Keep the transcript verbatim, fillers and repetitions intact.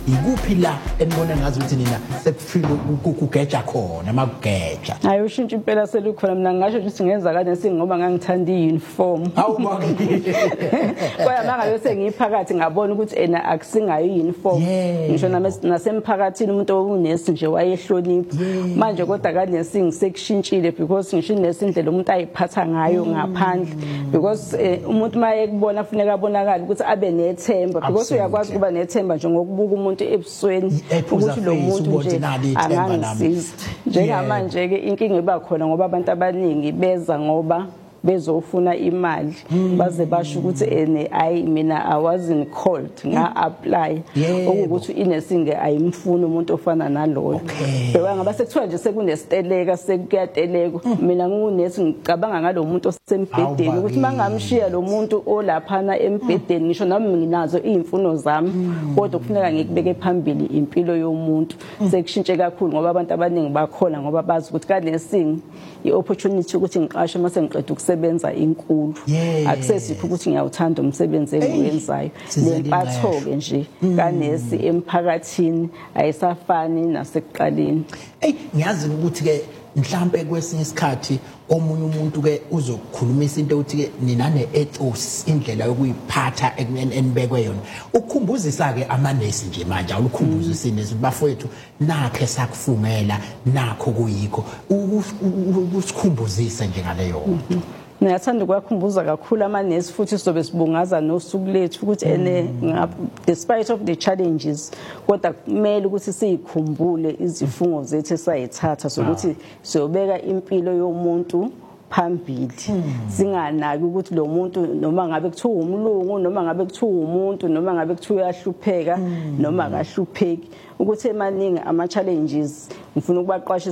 ikuphi la enibona ngazi ukuthi nina sekufile ukugeja khona makugeja hayi ushintsho impela selukhona mina ngasho ukuthi ngenza kade singoba ngangithanda iuniform hawu maki kwaya mangabe sengiphakathi ngabona ukuthi ena akusingayo iuniform ngisho nasemphakathini umuntu owunesi nje wayehlonipha manje kodwa kade singisekushintshile because ngisho nesindlela umuntu ayiphatha ngayo ngaphandle because umuntu maye kubona kufuneka abonakala ukuthi abe nethemba because uyakwazi kuba nethemba nje ngokubuka umuntu ebusweni ukuthi lo muntu nje angangisiza njengamanje ke inkinga iba khona ngoba abantu abaningi beza ngoba bezofuna imali baze basho ukuthi ene ayi mina I wasn't called nga apply ukuthi inesinge ayimfuni umuntu ofana naloyo beka ngaba sekuthiwa nje sekunesiteleka sekuyateleka mina ngunesi ngicabanga ngalo muntu osembhedeni ukuthi mangamshiya lo muntu olaphana embhedeni ngisho nami nginazo izimfuno zami kodwa kufuneka ngikubeke phambili impilo yomuntu sekushintshe kakhulu ngoba abantu abaningi bakhona ngoba bazi ukuthi kanesingi iopportunity ukuthi ngiqashe mase ngiqeda ukusebenza inkulu akusesikho ukuthi ngiyawuthanda umsebenzi engiwenzayo lempatho ke nje kanesi emphakathini ayisafani nasekuqaleni hey ngiyazi ukuthi ke mhlambe kwesinye isikhathi omunye umuntu ke uzokukhulumisa into ukuthi ke nina neethos indlela yokuyiphatha enibekwe yona ukukhumbuzisa ke amanesi nje manje awukhumbuzisa inesi bafowethu nakhe sakufungela nakho kuyikho ukusikhumbuzisa nje ngaleyo Ngiyathanda ukwakhumbuza kakhulu amanesi futhi sizobe sibungaza nosuku lethu ukuthi ene despite of the challenges kodwa kumele ukuthi sikhumbule izifungo zethu esayithatha sokuthi siyobeka impilo yomuntu phambili singanaki ukuthi lo muntu noma ngabe kuthiwa umlungu noma ngabe kuthiwa umuntu noma ngabe kuthiwa uyahlupheka noma akahlupheki ukuthi emaningi ama challenges ngifuna ukubaqasha